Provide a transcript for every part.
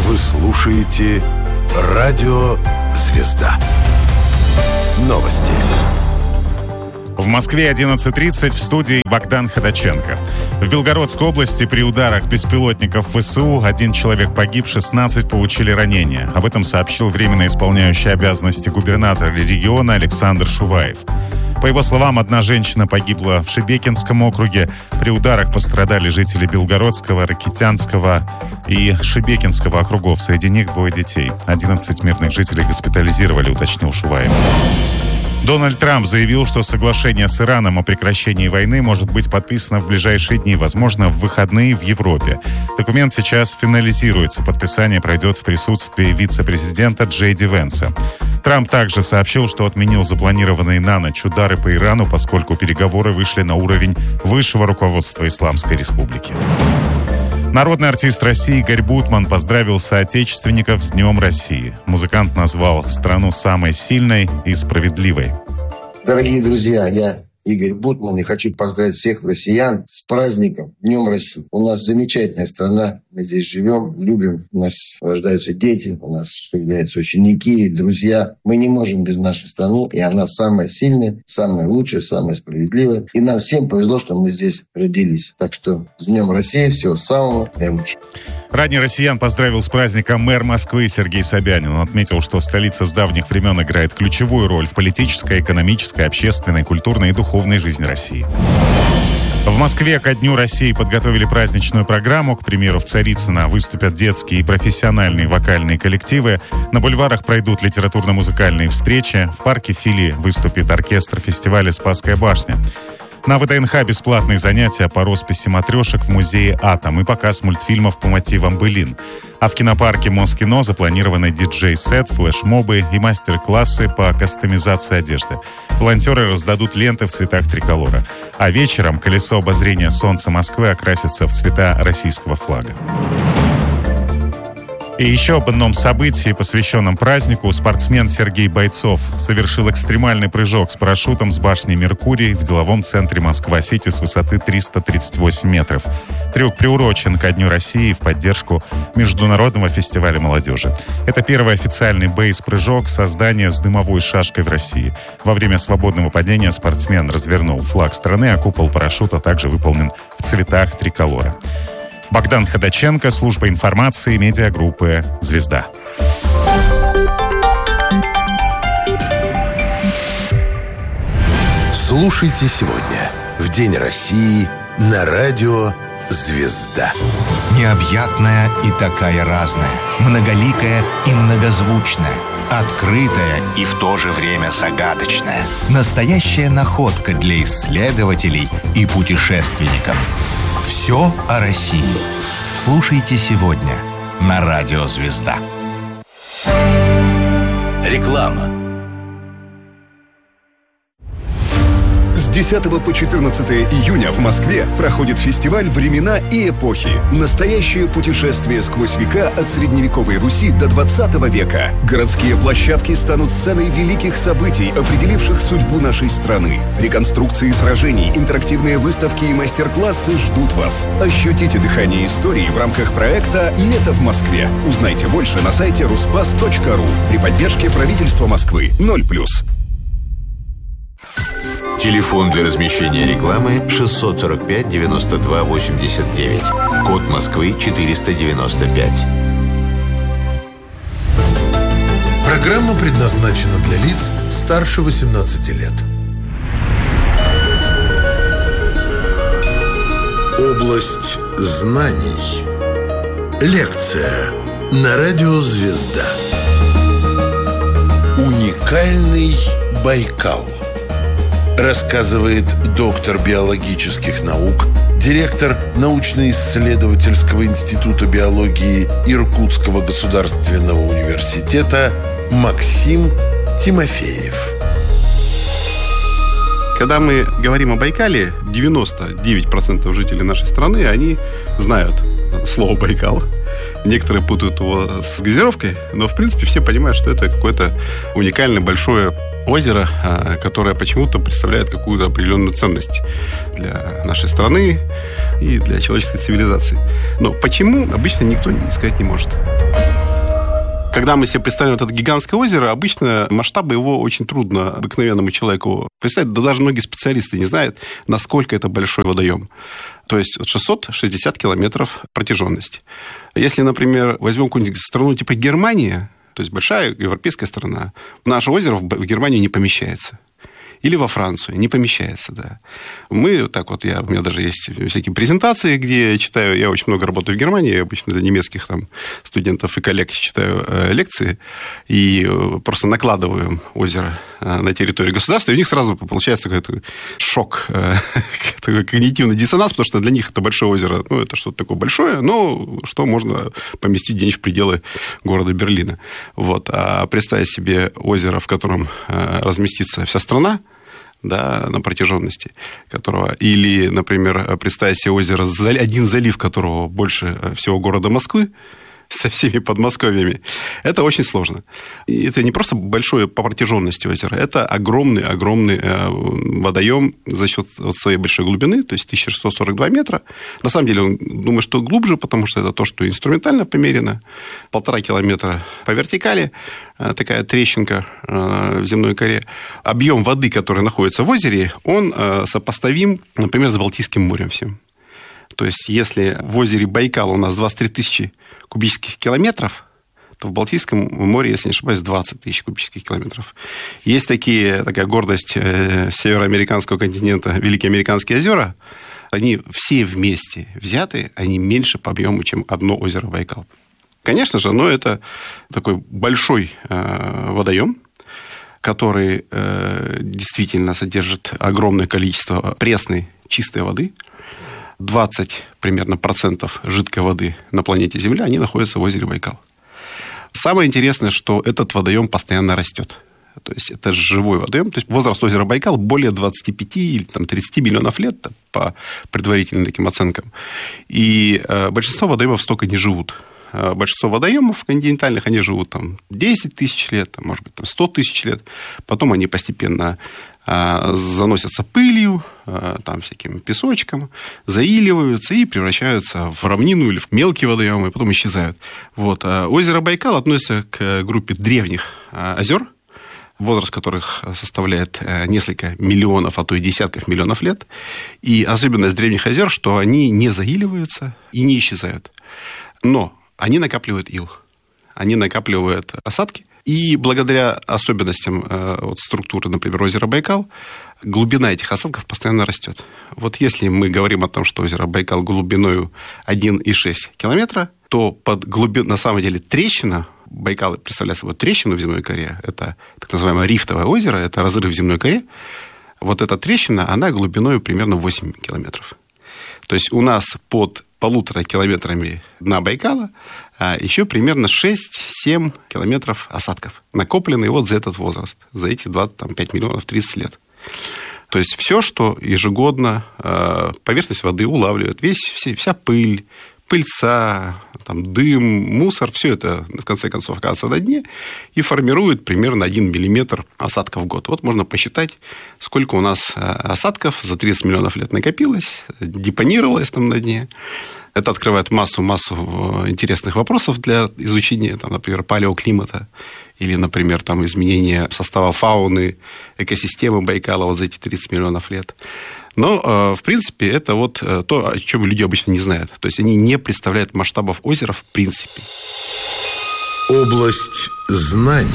Вы слушаете «Радио Звезда». Новости. В Москве 11:30, в студии Богдан Ходаченко. В Белгородской области при ударах беспилотников ВСУ 1 человек погиб, 16 получили ранения. Об этом сообщил временно исполняющий обязанности губернатора региона Александр Шуваев. По его словам, 1 женщина погибла в Шебекинском округе. При ударах пострадали жители Белгородского, Ракитянского и Шебекинского округов. Среди них 2 детей. 11 мирных жителей госпитализировали, уточнил Шуваев. Дональд Трамп заявил, что соглашение с Ираном о прекращении войны может быть подписано в ближайшие дни, возможно, в выходные в Европе. Документ сейчас финализируется. Подписание пройдет в присутствии вице-президента Джей Ди Венса. Трамп также сообщил, что отменил запланированные на ночь удары по Ирану, поскольку переговоры вышли на уровень высшего руководства Исламской Республики. Народный артист России Игорь Бутман поздравил соотечественников с Днем России. Музыкант назвал страну самой сильной и справедливой. Дорогие друзья, я Игорь Бутман и хочу поздравить всех россиян с праздником Днем России. У нас замечательная страна, мы здесь живем, любим, у нас рождаются дети, у нас появляются ученики, друзья. Мы не можем без нашей страны, и она самая сильная, самая лучшая, самая справедливая. И нам всем повезло, что мы здесь родились. Так что с Днем России всего самого наилучшего. Ранее россиян поздравил с праздником мэр Москвы Сергей Собянин. Он отметил, что столица с давних времен играет ключевую роль в политической, экономической, общественной, культурной и духовной жизни России. В Москве ко Дню России подготовили праздничную программу. К примеру, в Царицыно выступят детские и профессиональные вокальные коллективы. На бульварах пройдут литературно-музыкальные встречи. В парке Фили выступит оркестр фестиваля «Спасская башня». На ВДНХ бесплатные занятия по росписи матрешек в музее «Атом» и показ мультфильмов по мотивам былин. А в кинопарке Москино запланированы диджей-сет, флешмобы и мастер-классы по кастомизации одежды. Волонтеры раздадут ленты в цветах триколора. А вечером колесо обозрения солнца Москвы окрасится в цвета российского флага. И еще об одном событии, посвященном празднику. Спортсмен Сергей Бойцов совершил экстремальный прыжок с парашютом с башни «Меркурий» в деловом центре Москва-Сити с высоты 338 метров. Трюк приурочен ко Дню России в поддержку Международного фестиваля молодежи. Это первый официальный бейс-прыжок создания с дымовой шашкой в России. Во время свободного падения спортсмен развернул флаг страны, а купол парашюта также выполнен в цветах триколора. Богдан Ходаченко, служба информации, медиагруппы «Звезда». Слушайте сегодня в День России на радио «Звезда». Необъятная и такая разная, многоликая и многозвучная, открытая и в то же время загадочная. Настоящая находка для исследователей и путешественников. Все о России. Слушайте сегодня на радио «Звезда». Реклама. С 10 по 14 июня в Москве проходит фестиваль «Времена и эпохи». Настоящее путешествие сквозь века от средневековой Руси до 20 века. Городские площадки станут сценой великих событий, определивших судьбу нашей страны. Реконструкции сражений, интерактивные выставки и мастер-классы ждут вас. Ощутите дыхание истории в рамках проекта «Лето в Москве». Узнайте больше на сайте ruspas.ru при поддержке правительства Москвы. 0+. Телефон для размещения рекламы 645 92 89. Код Москвы 495. Программа предназначена для лиц старше 18 лет. Область знаний. Лекция на радио «Звезда». Уникальный Байкал. Рассказывает доктор биологических наук, директор научно-исследовательского института биологии Иркутского государственного университета Максим Тимофеев. Когда мы говорим о Байкале, 99% жителей нашей страны, они знают слово «Байкал». Некоторые путают его с газировкой, но, в принципе, все понимают, что это какое-то уникальное большое озеро, которое почему-то представляет какую-то определенную ценность для нашей страны и для человеческой цивилизации. Но почему, обычно никто сказать не может. Когда мы себе представим это гигантское озеро, обычно масштабы его очень трудно обыкновенному человеку представить. Да даже многие специалисты не знают, насколько это большой водоем. То есть 660 километров протяженности. Если, например, возьмем какую-нибудь страну типа Германия, то есть большая европейская страна, наше озеро в Германию не помещается. Или во Францию. Не помещается, да. Мы, так вот, у меня даже есть всякие презентации, где я читаю, я очень много работаю в Германии, я обычно для немецких там студентов и коллег читаю лекции, и просто накладываю озеро на территорию государства, и у них сразу получается какой-то шок, такой когнитивный диссонанс, потому что для них это большое озеро, ну, это что-то такое большое, но что можно поместить где-нибудь в пределы города Берлина. Вот. А представить себе озеро, в котором разместится вся страна, да, на протяженности которого, или, например, представить себе озеро, один залив которого больше всего города Москвы, со всеми подмосковьями, это очень сложно. И это не просто большое по протяженности озеро, это огромный водоем за счет своей большой глубины, то есть 1642 метра. На самом деле, думаю, что глубже, потому что это то, что инструментально померено. 1,5 километра по вертикали, такая трещинка в земной коре. Объем воды, который находится в озере, он сопоставим, например, с Балтийским морем всем. То есть, если в озере Байкал у нас 23 тысячи кубических километров, то в Балтийском море, если не ошибаюсь, 20 тысяч кубических километров. Есть такая гордость североамериканского континента, Великие Американские озера. Они все вместе взяты, они меньше по объему, чем одно озеро Байкал. Конечно же, но это такой большой водоем, который действительно содержит огромное количество пресной, чистой воды. 20 примерно процентов жидкой воды на планете Земля, они находятся в озере Байкал. Самое интересное, что этот водоем постоянно растет. То есть это живой водоем. То есть возраст озера Байкал более 25 или 30 миллионов лет, по предварительным таким оценкам. И большинство водоемов столько не живут. Большинство водоемов континентальных, они живут 10 тысяч лет, может быть, 100 тысяч лет. Потом они постепенно заносятся пылью, всяким песочком, заиливаются и превращаются в равнину или в мелкие водоемы, и потом исчезают. Вот. Озеро Байкал относится к группе древних озер, возраст которых составляет несколько миллионов, а то и десятков миллионов лет. И особенность древних озер, что они не заиливаются и не исчезают. Но они накапливают ил, они накапливают осадки. И благодаря особенностям структуры, например, озера Байкал, глубина этих осадков постоянно растет. Вот если мы говорим о том, что озеро Байкал глубиною 1,6 километра, то на самом деле трещина, Байкал представляет собой трещину в земной коре, это так называемое рифтовое озеро, это разрыв в земной коре. Вот эта трещина, она глубиной примерно 8 километров. То есть у нас под 1,5 километрами дна Байкала еще примерно 6-7 километров осадков, накопленные вот за этот возраст, за эти 25 миллионов 30 лет. То есть все, что ежегодно поверхность воды улавливает, вся пыль, пыльца, дым, мусор, все это, в конце концов, оказывается на дне и формирует примерно 1 миллиметр осадков в год. Вот можно посчитать, сколько у нас осадков за 30 миллионов лет накопилось, депонировалось на дне. Это открывает массу интересных вопросов для изучения, например, палеоклимата или, например, изменения состава фауны, экосистемы Байкала вот за эти 30 миллионов лет. Но, в принципе, это вот то, о чем люди обычно не знают. То есть они не представляют масштабов озера в принципе. Область знаний.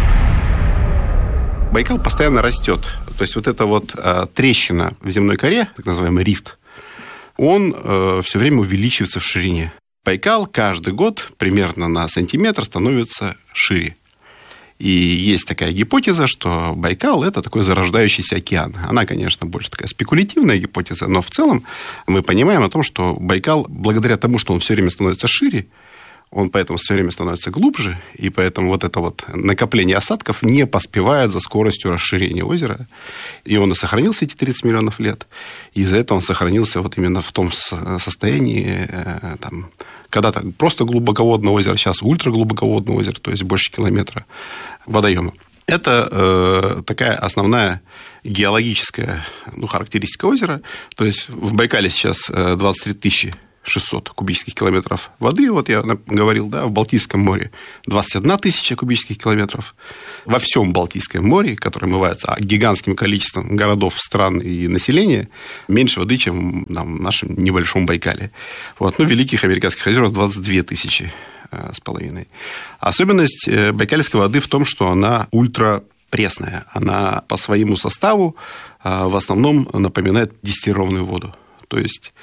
Байкал постоянно растет. То есть вот эта вот трещина в земной коре, так называемый рифт, он все время увеличивается в ширине. Байкал каждый год примерно на сантиметр становится шире. И есть такая гипотеза, что Байкал – это такой зарождающийся океан. Она, конечно, больше такая спекулятивная гипотеза, но в целом мы понимаем о том, что Байкал, благодаря тому, что он все время становится шире, он поэтому все время становится глубже, и поэтому вот это вот накопление осадков не поспевает за скоростью расширения озера. И он и сохранился эти 30 миллионов лет. И из-за этого он сохранился вот именно в том состоянии, когда-то просто глубоководное озеро, сейчас ультраглубоководное озеро, то есть больше километра водоема. Это такая основная геологическая характеристика озера. То есть в Байкале сейчас 23 тысячи 600 кубических километров воды, вот я говорил, да, в Балтийском море 21 тысяча кубических километров. Во всем Балтийском море, которое омывается гигантским количеством городов, стран и населения, меньше воды, чем в нашем небольшом Байкале. Вот. Ну, в Великих Американских озерах 22 тысячи с половиной. Особенность байкальской воды в том, что она ультрапресная. Она по своему составу в основном напоминает дистиллированную воду. То есть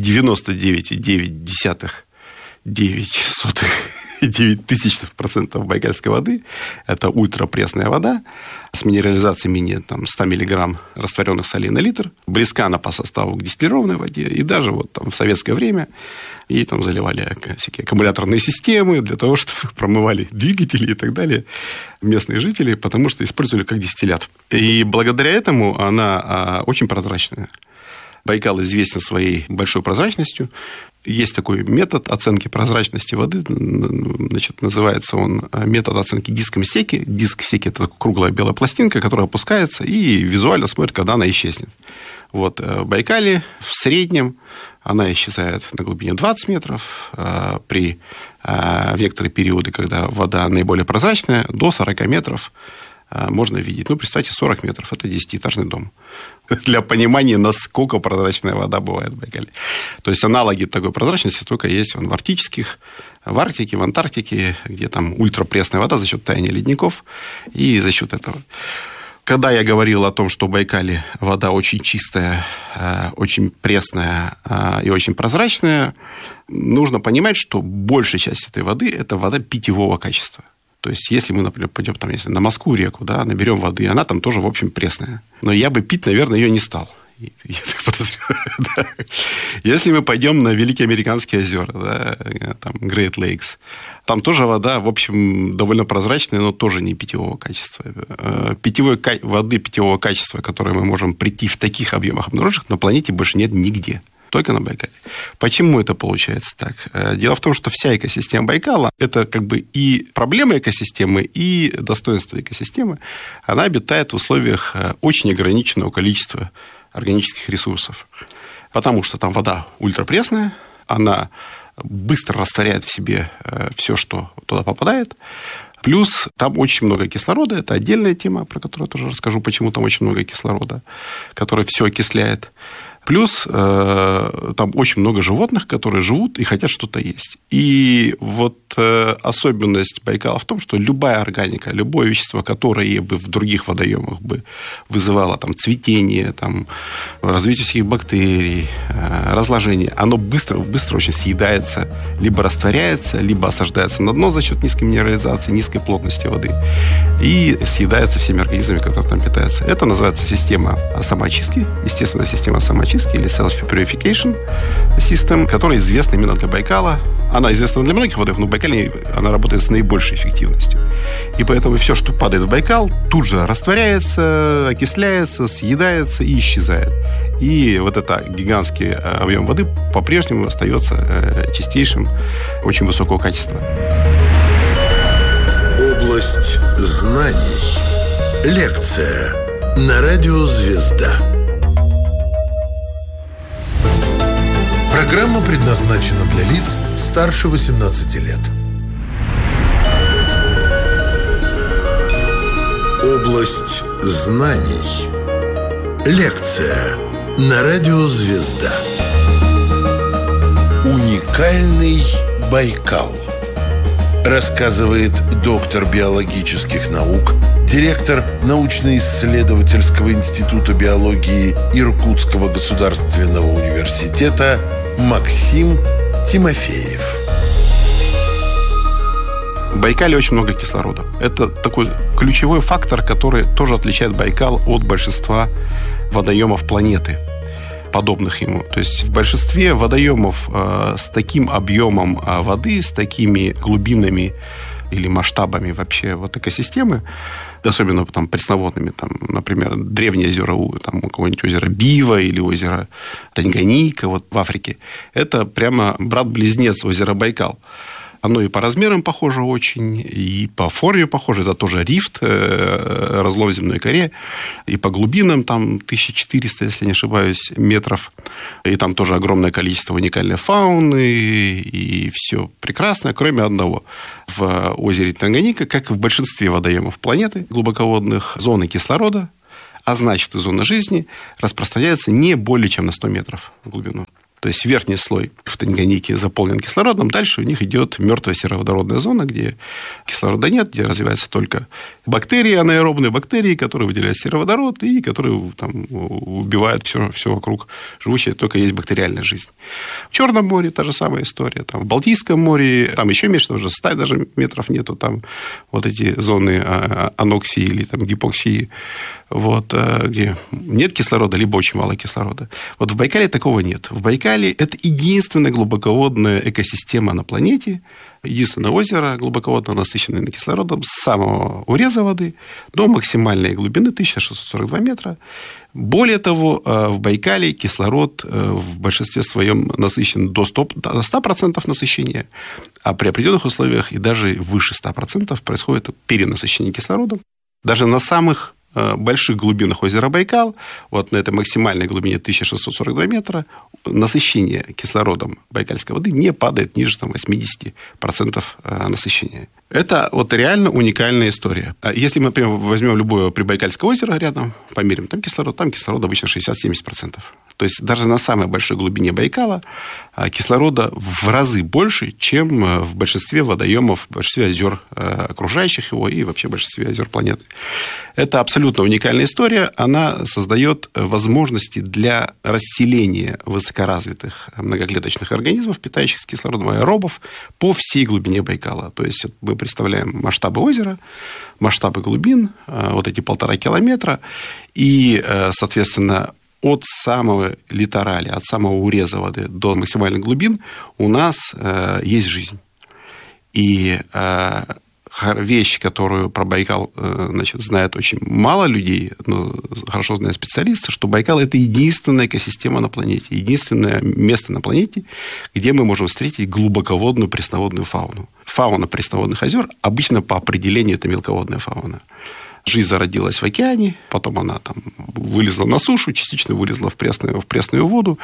99,9% байкальской воды – это ультрапресная вода с минерализацией менее 100 мг растворенных солей на литр. Близка она по составу к дистиллированной воде. И даже вот там в советское время ей там заливали всякие аккумуляторные системы для того, чтобы промывали двигатели и так далее местные жители, потому что использовали как дистиллят. И благодаря этому она очень прозрачная. Байкал известен своей большой прозрачностью. Есть такой метод оценки прозрачности воды, значит, называется он метод оценки диском Секи. Диск Секи – это круглая белая пластинка, которая опускается и визуально смотрит, когда она исчезнет. Вот, в Байкале в среднем она исчезает на глубине 20 метров. В некоторые периоды, когда вода наиболее прозрачная, до 40 метров можно видеть. Ну, представьте, 40 метров – это 10-этажный дом. Для понимания, насколько прозрачная вода бывает в Байкале. То есть, аналоги такой прозрачности только есть в арктических, в Арктике, в Антарктике, где там ультрапресная вода за счет таяния ледников и за счет этого. Когда я говорил о том, что в Байкале вода очень чистая, очень пресная и очень прозрачная, нужно понимать, что большая часть этой воды – это вода питьевого качества. То есть, если мы, например, пойдем там, если на Москву-реку, да, наберем воды, она там тоже, в общем, пресная. Но я бы пить, наверное, ее не стал. Я так подозреваю, да. Если мы пойдем на Великие Американские озера, да, там Great Lakes, там тоже вода, в общем, довольно прозрачная, но тоже не питьевого качества. Воды питьевого качества, которой мы можем прийти в таких объемах обнаружить, на планете больше нет нигде. Только на Байкале. Почему это получается так? Дело в том, что вся экосистема Байкала – это как бы и проблема экосистемы, и достоинство экосистемы. Она обитает в условиях очень ограниченного количества органических ресурсов. Потому что там вода ультрапресная, она быстро растворяет в себе все, что туда попадает. Плюс там очень много кислорода. Это отдельная тема, про которую я тоже расскажу, почему там очень много кислорода, который все окисляет. Плюс там очень много животных, которые живут и хотят что-то есть. И вот особенность Байкала в том, что любая органика, любое вещество, которое бы в других водоемах бы вызывало там, цветение, там, развитие всяких бактерий, разложение, оно быстро очень съедается, либо растворяется, либо осаждается на дно за счет низкой минерализации, низкой плотности воды и съедается всеми организмами, которые там питаются. Это называется система самоочистки, естественная система самоочистки, или self-purification system, которая известна именно для Байкала. Она известна для многих водоемов, но в Байкале она работает с наибольшей эффективностью. И поэтому все, что падает в Байкал, тут же растворяется, окисляется, съедается и исчезает. И вот этот гигантский объем воды по-прежнему остается чистейшим, очень высокого качества. Область знаний. Лекция на радио «Звезда». Программа предназначена для лиц старше 18 лет. Область знаний. Лекция на радио «Звезда». Уникальный Байкал. Рассказывает доктор биологических наук, директор научно-исследовательского института биологии Иркутского государственного университета Максим Тимофеев. В Байкале очень много кислорода. Это такой ключевой фактор, который тоже отличает Байкал от большинства водоемов планеты, подобных ему. То есть в большинстве водоемов с таким объемом воды, с такими глубинами или масштабами вообще вот экосистемы, особенно там пресноводными, там, например, древние озера, там какое-нибудь озеро Бива или озеро Танганьика вот в Африке, это прямо брат-близнец озера Байкал. Оно и по размерам похоже очень, и по форме похоже. Это тоже рифт, разлом в земной коре. И по глубинам там 1400, если не ошибаюсь, метров. И там тоже огромное количество уникальной фауны. И все прекрасно, кроме одного. В озере Танганьика, как и в большинстве водоемов планеты глубоководных, зоны кислорода, а значит и зона жизни, распространяются не более чем на 100 метров в глубину. То есть верхний слой в Танганьике заполнен кислородом, дальше у них идет мертвая сероводородная зона, где кислорода нет, где развиваются только бактерии, анаэробные бактерии, которые выделяют сероводород и которые там убивают все вокруг живущее, только есть бактериальная жизнь. В Черном море та же самая история, там, в Балтийском море, там еще меньше, уже 100 даже метров нету, там вот эти зоны аноксии или там, гипоксии, вот, где нет кислорода, либо очень мало кислорода. Вот в Байкале такого нет. В Байкале это единственная глубоководная экосистема на планете, единственное озеро глубоководно насыщенное кислородом с самого уреза воды до максимальной глубины 1642 метра. Более того, в Байкале кислород в большинстве своем насыщен до 100% насыщения, а при определенных условиях и даже выше 100% происходит перенасыщение кислородом. Даже на самых больших глубинах озера Байкал, вот на этой максимальной глубине 1642 метра, насыщение кислородом байкальской воды не падает ниже там, 80% насыщения. Это вот реально уникальная история. Если мы, например, возьмем любое прибайкальское озеро рядом, померим, там кислород обычно 60-70%. То есть даже на самой большой глубине Байкала кислорода в разы больше, чем в большинстве водоемов, в большинстве озер окружающих его и вообще в большинстве озер планеты. Это абсолютно уникальная история. Она создает возможности для расселения высокоразвитых многоклеточных организмов, питающихся кислородом, аэробов, по всей глубине Байкала. То есть мы представляем масштабы озера, масштабы глубин, вот эти 1,5 километра, и, соответственно, от самого литораля, от самого уреза воды до максимальных глубин у нас есть жизнь. И вещь, которую про Байкал знает очень мало людей, но хорошо знают специалисты, что Байкал – это единственная экосистема на планете, единственное место на планете, где мы можем встретить глубоководную пресноводную фауну. Фауна пресноводных озер обычно по определению это мелководная фауна. Жизнь зародилась в океане, потом она там вылезла на сушу, частично вылезла в пресную воду.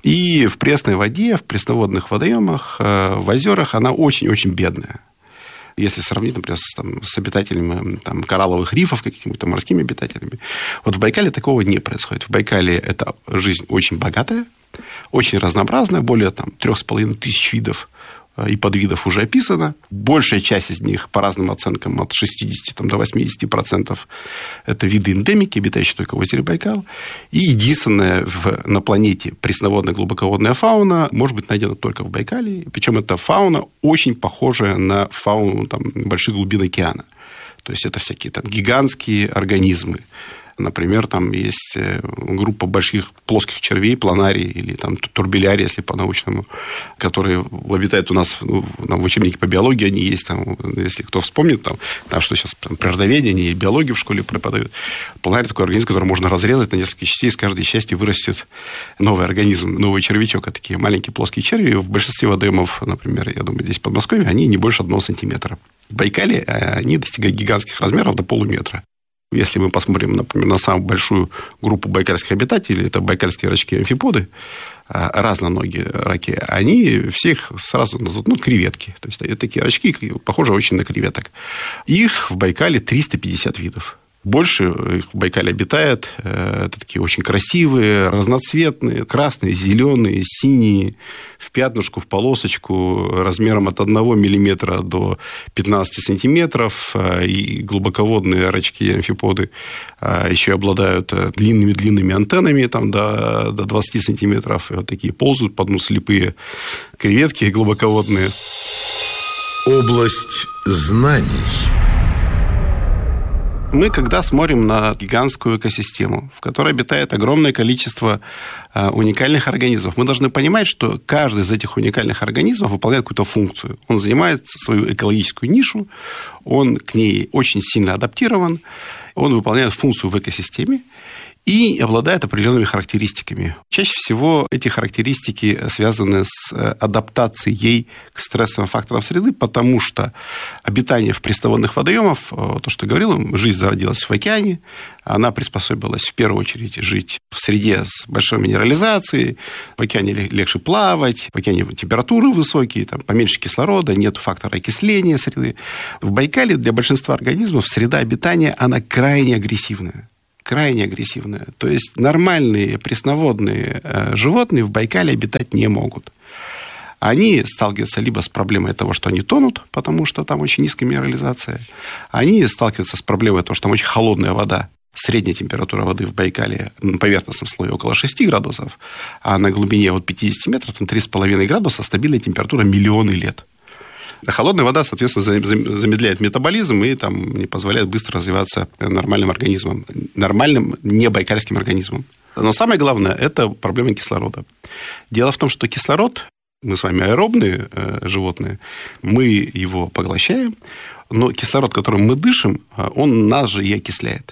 И в пресной воде, в пресноводных водоемах, в озерах она очень-очень бедная. Если сравнить, например, с обитателями там, коралловых рифов, какими-то морскими обитателями. Вот в Байкале такого не происходит. В Байкале эта жизнь очень богатая, очень разнообразная, более 3500 видов и подвидов уже описано. Большая часть из них, по разным оценкам, от 60 до 80%, это виды эндемики, обитающие только в озере Байкал. И единственная на планете пресноводная глубоководная фауна может быть найдена только в Байкале. Причем эта фауна очень похожая на фауну больших глубин океана. То есть это всякие гигантские организмы. Например, там есть группа больших плоских червей, планарий или турбелярий, если по-научному, которые обитают у нас в учебнике по биологии, они есть, если кто вспомнит, что сейчас природоведение и биологию в школе преподают. Планарий такой организм, который можно разрезать на несколько частей, из каждой части вырастет новый организм, новый червячок. Это такие маленькие плоские черви. В большинстве водоемов, например, я думаю, здесь в Подмосковье, они не больше 1 сантиметра. В Байкале они достигают гигантских размеров до полуметра. Если мы посмотрим, например, на самую большую группу байкальских обитателей, это байкальские рачки-амфиподы, разноногие раки, они всех сразу назовут креветки. То есть, это такие рачки, похожие очень на креветок. Их в Байкале 350 видов. Больше их в Байкале обитает. Это такие очень красивые, разноцветные, красные, зеленые, синие, в пятнышку, в полосочку, размером от 1 миллиметра до 15 сантиметров. И глубоководные рачки-амфиподы еще обладают длинными антеннами до 20 сантиметров. И вот такие ползают по дну слепые креветки глубоководные. Область знаний. Мы, когда смотрим на гигантскую экосистему, в которой обитает огромное количество уникальных организмов, мы должны понимать, что каждый из этих уникальных организмов выполняет какую-то функцию. Он занимает свою экологическую нишу, он к ней очень сильно адаптирован, он выполняет функцию в экосистеме. и обладает определенными характеристиками. Чаще всего эти характеристики связаны с адаптацией к стрессовым факторам среды, потому что обитание в пресноводных водоемах, то, что я говорил, жизнь зародилась в океане, она приспособилась в первую очередь жить в среде с большой минерализацией, в океане легче плавать, в океане температуры высокие, там поменьше кислорода, нет фактора окисления среды. В Байкале для большинства организмов среда обитания, она крайне агрессивная. Крайне агрессивная. То есть нормальные пресноводные животные в Байкале обитать не могут. Они сталкиваются либо с проблемой того, что они тонут, потому что там очень низкая минерализация. Они сталкиваются с проблемой того, что там очень холодная вода. Средняя температура воды в Байкале на поверхностном слое около 6 градусов, а на глубине от 50 метров там 3,5 градуса стабильная температура миллионы лет. А холодная вода, соответственно, замедляет метаболизм и там, не позволяет быстро развиваться нормальным организмам, нормальным небайкальским организмам. Но самое главное – это проблема кислорода. Дело в том, что кислород, мы с вами аэробные животные, мы его поглощаем, но кислород, которым мы дышим, он нас же и окисляет.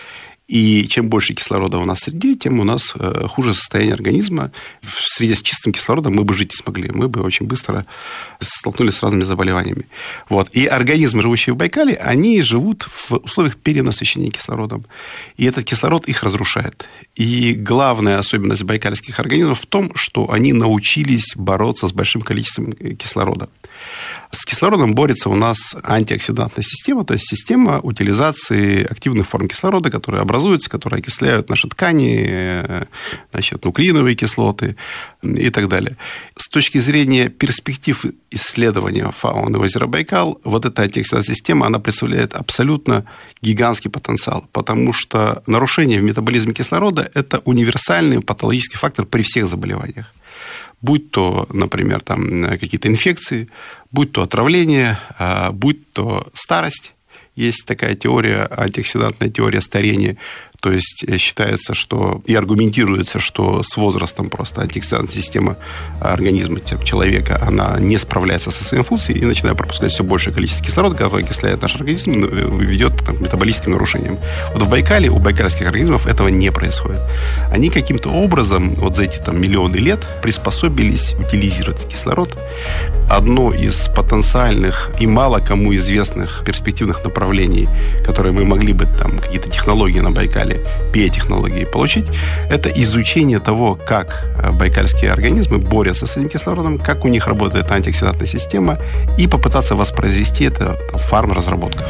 И чем больше кислорода у нас в среде, тем у нас хуже состояние организма. В среде с чистым кислородом мы бы жить не смогли. Мы бы очень быстро столкнулись с разными заболеваниями. Вот. И организмы, живущие в Байкале, они живут в условиях перенасыщения кислородом. И этот кислород их разрушает. И главная особенность байкальских организмов в том, что они научились бороться с большим количеством кислорода. С кислородом борется у нас антиоксидантная система, то есть система утилизации активных форм кислорода, которые образуются, которые окисляют наши ткани, значит, нуклеиновые кислоты и так далее. С точки зрения перспектив исследования фауны озера Байкал, вот эта антиоксидантная система, она представляет абсолютно гигантский потенциал, потому что нарушение в метаболизме кислорода – это универсальный патологический фактор при всех заболеваниях. Будь то, например, там, какие-то инфекции, будь то отравление, будь то старость. Есть такая теория, антиоксидантная теория старения. То есть считается, что и аргументируется, что с возрастом просто антиоксидантная система организма человека, она не справляется со своими функциями и начинает пропускать все большее количество кислорода, который окисляет наш организм, ведет к метаболическим нарушениям. Вот в Байкале у байкальских организмов этого не происходит. Они каким-то образом вот за эти миллионы лет приспособились утилизировать кислород. Одно из потенциальных и мало кому известных перспективных направлений, которые мы могли бы какие-то технологии на Байкале, биотехнологии получить, это изучение того, как байкальские организмы борются с этим кислородом, как у них работает антиоксидантная система, и попытаться воспроизвести это в фарм-разработках.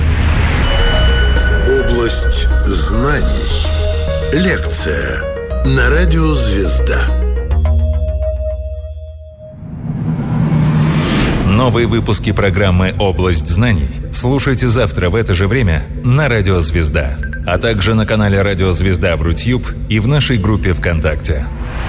Область знаний. Лекция на радио «Звезда». Новые выпуски программы «Область знаний» слушайте завтра в это же время на радио «Звезда», а также на канале «Радио Звезда» в Рутьюб и в нашей группе ВКонтакте.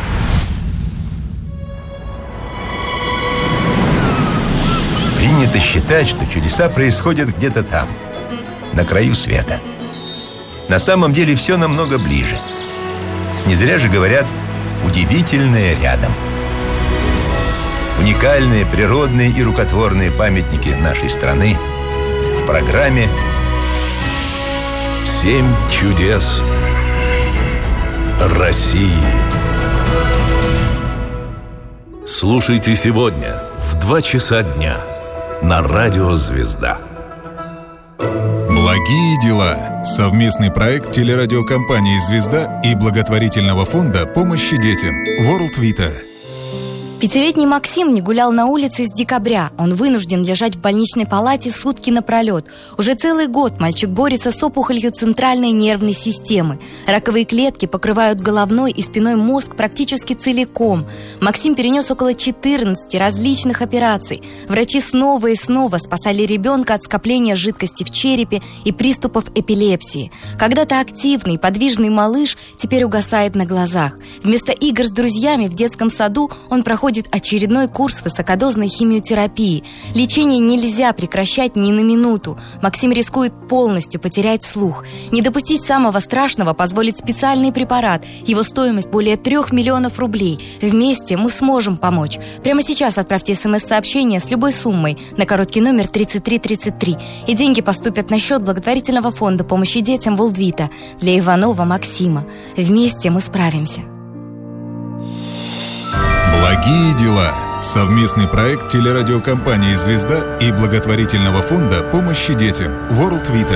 Принято считать, что чудеса происходят где-то там, на краю света. На самом деле все намного ближе. Не зря же говорят «удивительное рядом». Уникальные природные и рукотворные памятники нашей страны в программе «7 чудес России». Слушайте сегодня в 2 часа дня на радио «Звезда». Благие дела. Совместный проект телерадиокомпании «Звезда» и благотворительного фонда помощи детям World Vita. 5-летний Максим не гулял на улице с декабря. Он вынужден лежать в больничной палате сутки напролет. Уже целый год мальчик борется с опухолью центральной нервной системы. Раковые клетки покрывают головной и спиной мозг практически целиком. Максим перенес около 14 различных операций. Врачи снова и снова спасали ребенка от скопления жидкости в черепе и приступов эпилепсии. Когда-то активный, подвижный малыш теперь угасает на глазах. Вместо игр с друзьями в детском саду он проходит проходит очередной курс высокодозной химиотерапии. Лечение нельзя прекращать ни на минуту. Максим рискует полностью потерять слух. Не допустить самого страшного позволит специальный препарат. Его стоимость более 3 миллионов рублей. Вместе мы сможем помочь. Прямо сейчас отправьте смс-сообщение с любой суммой на короткий номер 3333. И деньги поступят на счет благотворительного фонда помощи детям Волтвита для Иванова Максима. Вместе мы справимся. Благие дела. Совместный проект телерадиокомпании «Звезда» и благотворительного фонда помощи детям World Vita.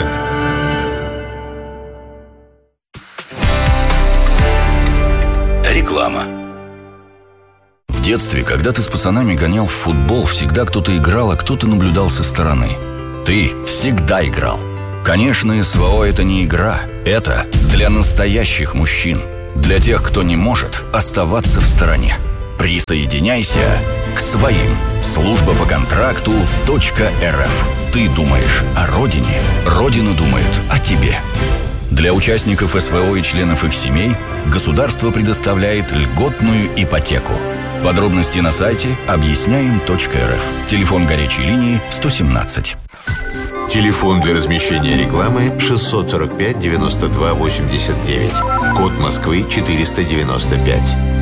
Реклама. В детстве, когда ты с пацанами гонял в футбол, всегда кто-то играл, а кто-то наблюдал со стороны. Ты всегда играл. Конечно, СВО – это не игра. Это для настоящих мужчин. Для тех, кто не может оставаться в стороне. Присоединяйся к своим. Служба по контракту .рф. Ты думаешь о родине, родина думает о тебе. Для участников СВО и членов их семей государство предоставляет льготную ипотеку. Подробности на сайте объясняем.рф. Телефон горячей линии 117. Телефон для размещения рекламы 645 92 89. Код Москвы 495.